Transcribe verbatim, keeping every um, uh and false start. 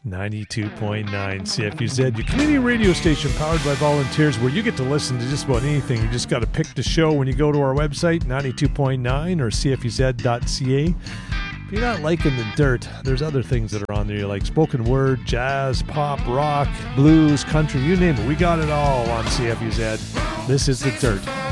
ninety-two point nine C F U Z, your community radio station powered by volunteers, where you get to listen to just about anything. You just got to pick the show when you go to our website, ninety-two point nine or c f u z dot c a. If you're not liking the dirt, there's other things that are on there, like spoken word, jazz, pop, rock, blues, country, you name it. We got it all on C F U Z. This is The Dirt.